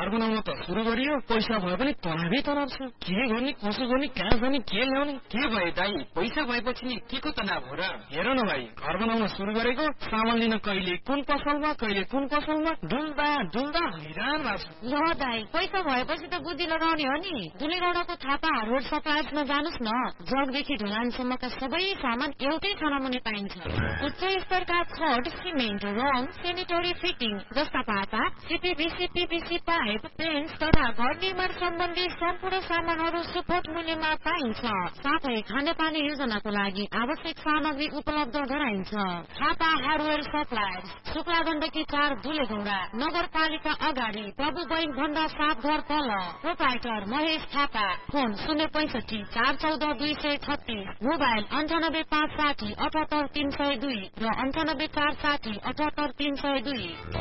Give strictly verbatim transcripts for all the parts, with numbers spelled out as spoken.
घर बनाउन त सुरु गरियो, पैसा भए पनि तनावै तनाव छ। के गर्ने, कसो गर्ने, कहाँ जाने, के ल्याउने? के भयो दाइ, पैसा भएपछि नि के को तनाव हो र? हेर न भाइ, घर बनाउन सुरु गरेको, सामान लिन कहिले कुन पसलमा कहिले कुन पसलमा डुल्दा डुल्दा हैरान भएको छु। ल दाइ, पैसा भएपछि त बुद्धि लगाउने हो नि। दुलेगौडाको थापा रोड सप्लायर्समा जानुस् न, जगदेखि ढुलानसम्मका सबै सामान एउटै ठाउँमा मुनि पाइन्छ। उच्च स्तरका छड, सिमेन्ट, रङ, सेनिटरी फिटिङ जस्ता पाता, सिपिभिसी, पिभिसी पाइप, पेन्ट्स तथा घर निर्माण सम्बन्धी सम्पूर्ण सामानहरू सुपथ मूल्यमा पाइन्छ। साथै खानेपानी योजनाको लागि आवश्यक सामग्री उपलब्ध गराइन्छ। थापा हार्डवेयर सप्लायर्स, शुक्ला गण्डकी चार, दुलेगौडा, नगरपालिका अगाडि, प्रभु बैंक भन्दा सात घर तल। प्रोप्राइटर महेश थापा। फोन शून्य पैसठी चार चौध दुई सय छत्तीस। मोबाइल अन्ठानब्बे पाँच साठी अठहत्तर तीन सय दुई र अन्ठानब्बे चार साठी अठहत्तर तीन सय दुई।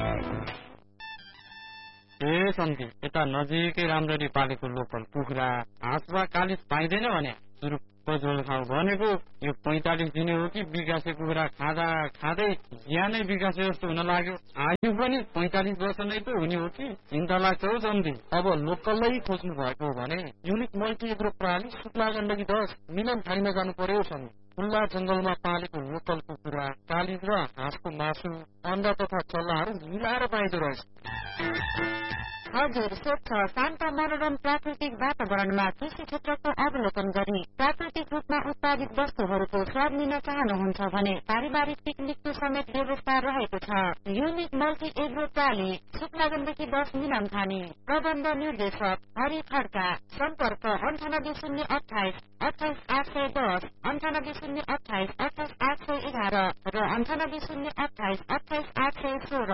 ए सन्ती, यता नजिकै राम्ररी पालेको लोकल कुखुरा, हाँस वा कालिस पाइँदैन भने सुरुप्प झोल खाऊ भनेको। यो पैंतालिस दिने हो कि बिगासे कुखुरा खाँदा खाँदै ज्यानै बिगासे जस्तो हुन लाग्यो। आयु पनि पैंतालिस वर्ष नै त हुने हो कि? चिन्ता लाग्छ हौ सन्ती। अब लोकलै खोज्नु भएको हो भने युनिक मल्टी एग्रो प्रणाली शुक्ला गण्डकी दस मिलन ठाउँमा जानु पर्यो सन्ती। खुल्ला जंगलमा पालेको लोकल कुखुरा, कालिज र हाँसको मासु, अण्डा तथा चल्लाहरू मिलाएर पाइँदो रहेछ। हजुर, स्वच्छ शान्त मनोरम प्राकृतिक वातावरणमा कृषि क्षेत्रको अवलोकन गरी प्राकृतिक रूपमा उत्पादित वस्तुहरूको स्वाद लिन चाहनुहुन्छ भने पारिवारिक पिकनिकको समेत व्यवस्था रहेको छ। Unique multi agro प्राली, Shukla Gandaki दस मिलन थानी। प्रबन्ध निर्देशक हरि खड्का। सम्पर्क अन्ठानब्बे शून्य अठाइस अठाइस आठ सय दस, अन्ठानब्बे शून्य अठाइस अठाइस आठ सय एघार र अन्ठानब्बे शून्य अठाइस अठाइस आठ सय सोह्र।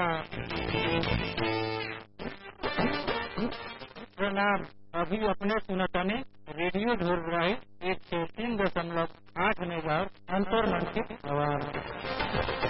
प्रणाम। अभी अपने सुनताने रेडियो ढोलग्राही एक सौ तीन दशमलव आठ मेगाहर्ट्ज अंतर्मंथित आवाज।